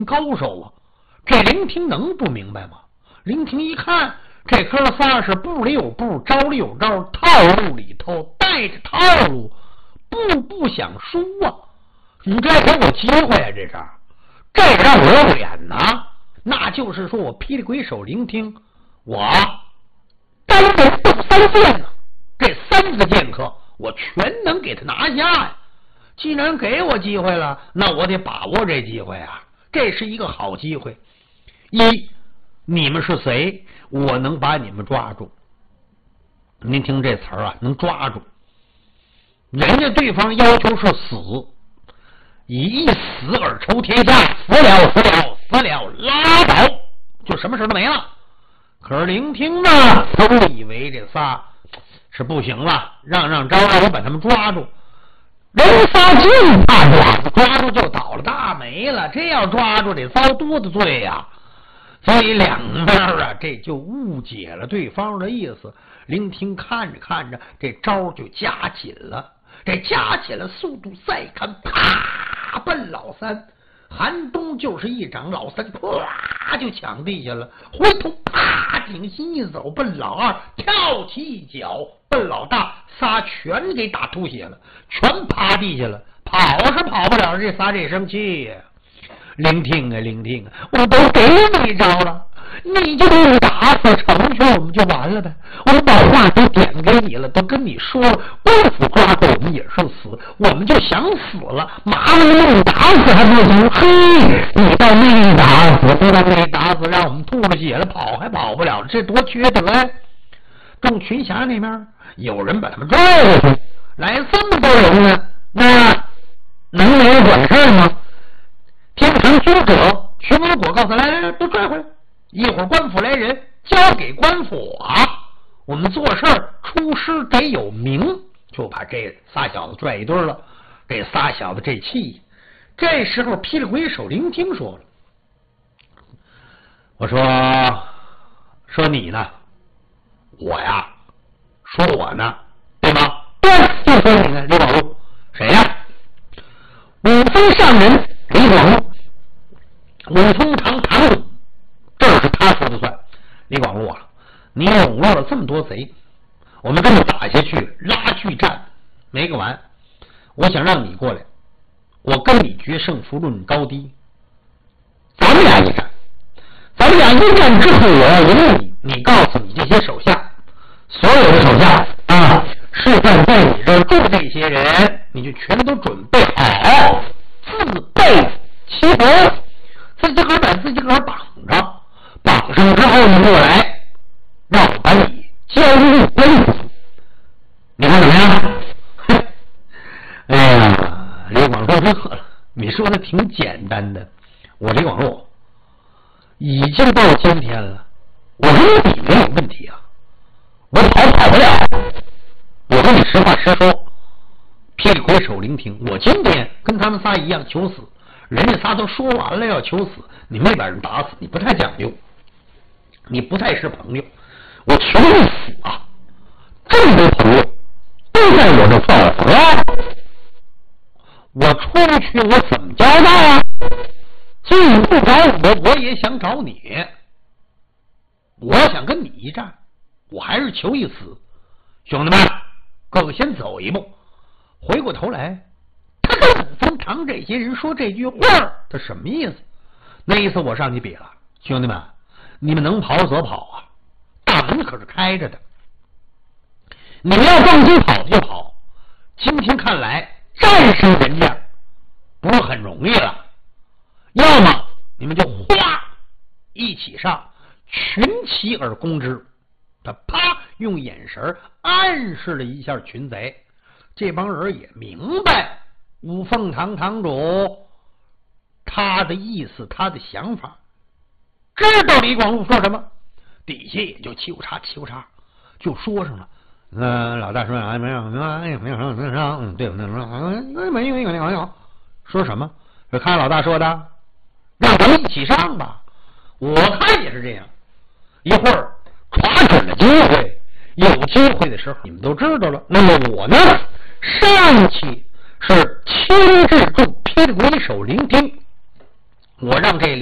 高手啊！这林听能不明白吗？林听一看，这哥仨是步里有步，招里有招，套路里头带着套路，步步想输啊！你这给我机会啊！这让我有脸呐！那就是说我霹雳鬼手聆听，我单人斗3剑呢，这3个剑客我全能给他拿下呀！既然给我机会了，那我得把握这机会啊！这是一个好机会。一，你们是谁？我能把你们抓住。您听这词儿啊，能抓住。人家对方要求是死，以一死而仇天下，死了，拉倒，就什么事都没了。可是聆听呢，都以为这仨是不行了，让招让我把他们抓住。人仨净怕抓住就倒了大霉了，这要抓住得遭多大罪呀！所以两边啊，这就误解了对方的意思。聆听看着看着，这招就加紧了，这加紧了速度，再看，啪，奔老三。韩东就是一掌，老三啪就抢地下了，回头啪挺心一走，奔老二跳起一脚，奔老大，仨全给打吐血了，全趴地下了，跑是跑不了，这仨这生气呀！聆听啊，我都给你一招了，你就给我打死成全我们就完了呗。我们把话都点给你了，都跟你说了，官府抓住我们也是死，我们就想死了，麻烦你打死还不行？嘿，你倒没打死，不但没打死，让我们吐了血了，跑还跑不了，这多缺德呀！众群侠那边有人把他们拽回去，来这么多人呢，那能没有管事吗？天堂军者徐文果告诉来，都拽回来，一会儿官府来人，交给官府啊！我们做事出师得有名，就把这仨小子拽一堆了。这仨小子这气，这时候霹雳鬼手聆听说了，我说你呢？我呀，说我呢，对吗？对，就说你呢，李广禄。谁呀？武松上人李广禄。武松堂堂主，这是他说的算。李广禄啊，你笼络了这么多贼，我们这么打下去，拉锯战没个完。我想让你过来，我跟你决胜负论高低。咱们俩一战，之后我要赢你，你告诉你这些手下，所有的手下啊，是在你这儿住这些人，你就全都准备好，自备其国。自己个把自己个绑着，绑上之后你过来，让我把你交入官府，你看怎么样？哎呀，李广禄乐了，你说的挺简单的，我李广禄已经到今天了，我跟你没有问题啊，我跑不了。我跟你实话实说，霹雳鬼手聆听，我今天跟他们仨一样求死。人家仨都说完了要求死，你没把人打死，你不太讲究，你不太是朋友。我求你死啊！这么多朋友都在我这放火，我出去我怎么交代啊？所以你不找我也想找你，我想跟你一战，我还是求一死。兄弟们，各个先走一步，回过头来。他跟武松堂这些人说这句话，他什么意思？那意思我上去比了，兄弟们，你们能跑则跑啊，大门可是开着的，你们要放心跑就跑。今天看来战胜人家不是很容易了，要么你们就哗一起上，群起而攻之。他啪用眼神暗示了一下群贼，这帮人也明白五凤堂堂主他的意思，他的想法，知道李广禄说什么，底下也就七五叉就说上了。老大说没有，说什么？是看老大说的，让咱们一起上吧。我看也是这样，一会儿抓准了机会，有机会的时候你们都知道了。那么我呢，上去是亲自助霹雳鬼手聆听， 我让这